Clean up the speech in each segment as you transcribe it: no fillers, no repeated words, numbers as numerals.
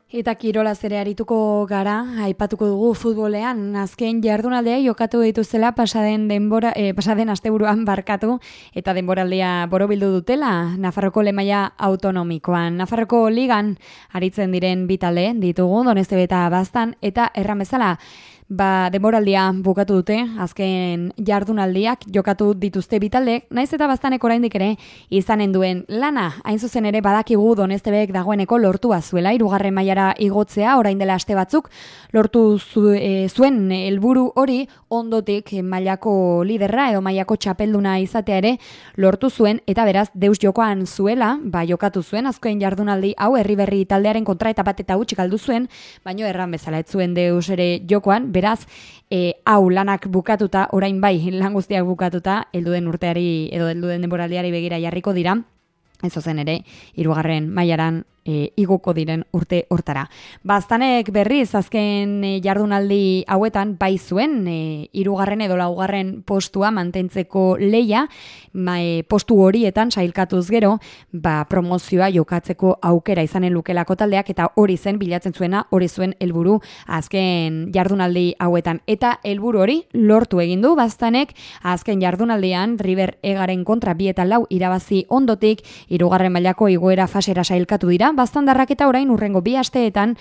Eta kirolaz ere arituko gara, aipatuko dugu futbolean, azken jardunaldea jokatu dituzela pasaden asteburuan barkatu eta denboraldea borobildu dutela Nafarroko lemaia autonomikoan. Nafarroko ligan aritzen diren bi talde ditugu, Doneztebe eta Baztan, eta erran bezala, denboraldia bukatu dute, azken jardunaldiak jokatu dituzte bitaldeek, naiz eta Baztanek oraindik ere izanen duen lana. Hain zuzen ere badakigu Doneztebek dagoeneko lortua zuela, 3. mailara igotzea, orain dela aste batzuk, lortu zuen helburu hori, ondotik mailako liderra edo mailako txapelduna izatea ere lortu zuen, eta beraz deus jokoan zuela, jokatu zuen, azken jardunaldi hau Herriberri taldearen kontra eta bat eta hutsik galdu zuen, baino erran bezala ez zuen deus ere jokoan, beraz, hau lanak bukatuta, orain bai lan guztiak bukatuta, helduden urteari edo helduden denboraldiari begira jarriko dira, ez zen ere, 3. mailaran igoko diren urte hortara. Baztanek berriz azken jardunaldi hauetan bai zuen 3. edo 4. postua mantentzeko leia, postu horietan sailkatuz gero, promozioa jokatzeko aukera izanen lukelako taldeak, eta hori zen bilatzen zuena, hori zuen helburu azken jardunaldi hauetan. Eta helburu hori lortu egin du Baztanek azken jardunaldian River Egaren kontra 2-4 irabazi ondotik 3. mailako igoera fasera sailkatu dira. Baztandarrak eta orain urrengo 2 asteetan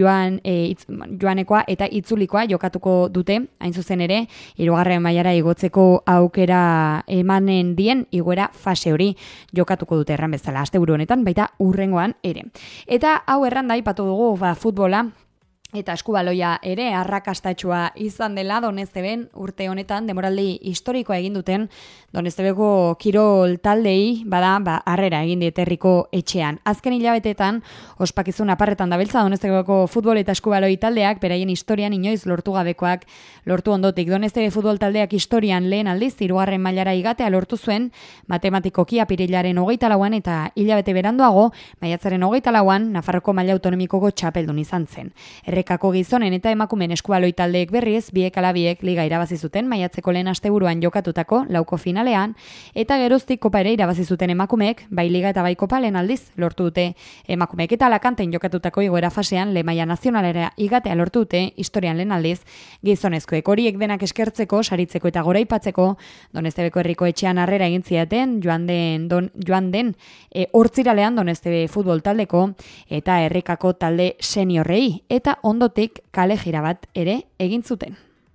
joanekoa eta itzulikoa jokatuko dute, hain zuzen ere 3. mailara igotzeko aukera emanen dien igoera fase hori jokatuko dute erran bezala asteburu honetan, baita urrengoan ere. Eta hau erranda aipatu dugu futbola eta eskubaloia ere arrakastatxua izan dela Donezteben urte honetan denboraldi historikoa egin duten Doneztebeko kirol taldei harrera egin diete herriko etxean. Azken hilabetetan ospakizun aparretan dabiltza Doneztebeko futbol eta eskubaloi taldeak beraien historian inoiz lortu gabekoak lortu ondotik. Doneztebe futbol taldeak historian lehen aldiz 3. mailara igatea lortu zuen matematikoki apirilaren 24an eta hilabete beranduago maiatzaren 24an Nafarroko maila autonomikoko txapeldun izan zen. Errekako gizonen eta emakumeen eskubaloi taldeek berriz, biek ala biek liga irabazi zuten maiatzeko lehen asteburuan jokatutako lauko finalean, eta geroztik kopa ere irabazi zuten emakumeek, bai liga eta bai kopa lehen aldiz lortu dute emakumeek, eta Alakanten jokatutako igoera fasean lemaia nazionalera igatea lortu dute historian lehen aldiz gizonezkoek. Horiek denak eskertzeko, saritzeko eta goraipatzeko Doneztebeko herriko etxean harrera egin ziaten joan den hortziralean Doneztebe futbol taldeko eta herrikako talde seniorrei, eta ondotik kale jira bat ere egin zuten.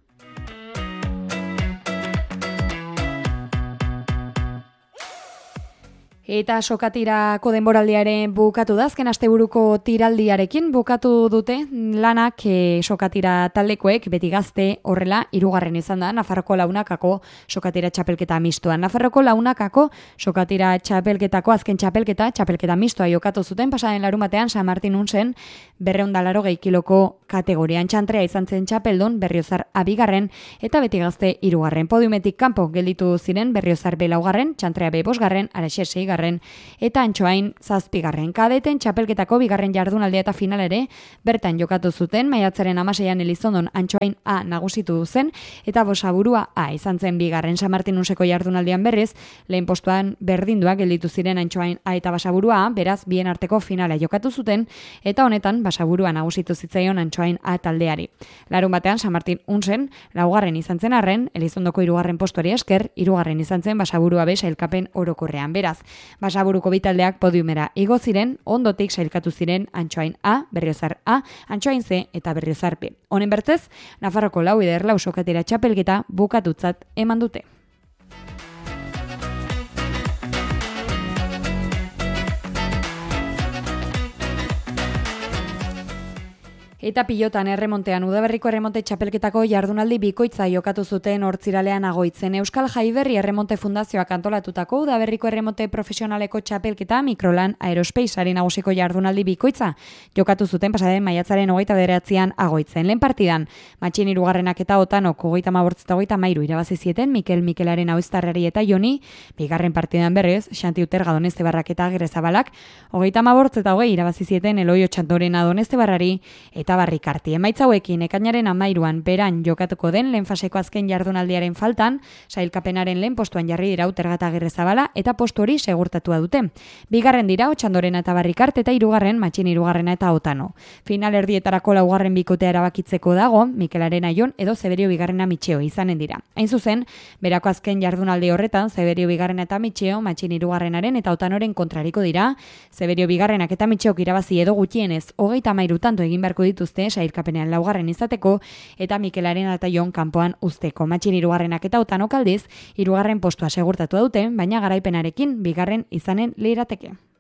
Eta sokatirako denboraldiaren bukatu da, azken asteburuko tiraldiarekin bukatu dute lanak sokatira taldekoek, beti gazte horrela 3. izan da Nafarroko launakako sokatira txapelketa mistoa. Nafarroko launakako sokatira txapelketako azken txapelketa mistoa jokatu zuten pasaden larumatean San Martin unzen 280 kiloko kategorian. Txantrea izan zen txapeldun Berriozar 2. eta beti gazte 3. Podiumetik kanpo gelditu ziren Berriozar B 4, Txantrea B 5, Araxe 6, eta Antxoain 7. Kadeten txapelketako 2. jardunaldia eta final ere bertan jokatu zuten, maiatzaren 16an Elizondon Antxoain A nagusitu zen, eta Bosaburua A izan zen 2. San Martinuseko jardunaldian berriz, lehen postuan berdinduak gelditu ziren Antxoain A eta Basaburua A, beraz bien arteko finala jokatu zuten, eta honetan Basaburua nagusitu zitzaion Antxoain A taldeari. Larun batean San Martin unzen 4. izan zen arren, Elizondoko 3. postuari esker, 3. izan zen Basaburua B sailkapen orokorrean. Beraz, Basaburuko bitaldeak podiumera igo ziren, ondotik sailkatu ziren Antxoain A, Berriozar A, Antxoain C eta Berriozar B. Honen bertzez, Nafarroko lau sokatira txapelketa bukatutzat eman dute. Eta pilotan erremontean Udaberriko erremonte txapelketako jardunaldi bikoitza jokatu zuten hortziralean Agoitzen. Euskal Jaiberri Erremonte Fundazioak antolatutako Udaberriko erremonte profesionaleko txapelketa Mikrolan Aerospacearen nagusiko jardunaldi bikoitza jokatu zuten pasaden maiatzaren 29an Agoitzen. Lehen partidan, Matxin 3. eta Otanok 38 eta 33 irabazi zieten Mikelaren Ahoiztarrari eta Joni, 2. partidan berriz, Xanti Uterga Doneztebarrak eta Gerezabalak, 38 eta 20 irabazi zieten Eloi Otxantorena Doneztebarrari eta eta Barrikarti. Emaitza hauekin ekainaren 13an beran jokatuko den lehen faseko azken jardunaldiaren faltan, sailkapenaren lehen postuan jarri dira Uterga eta Agirrezabala eta postu hori segurtatua dute. Bigarren dira Otxandorena eta Barrikart eta hirugarren Matxin Hirugarrena eta Otano. Final erdietarako laugarren bikotea erabakitzeko dago, Mikelaren Aion edo Zeberio Bigarrena Mitxeo izanen dira. Hain zuzen, berako azken jardunaldi horretan Zeberio Bigarrena eta Mitxeo Matxin Hirugarrenaren eta Otanoren kontrariko dira. Zeberio Bigarrenak eta Mitxeok irabazi edo gutxienez 33 tanto egin beharko dituzte sailkapenean laugarren izateko eta Mikelaren eta Jon kanpoan uzteko. Matxin Hirugarrenak eta Otanok aldiz hirugarren postua segurtatu dute, baina garaipenarekin bigarren izanen lirateke.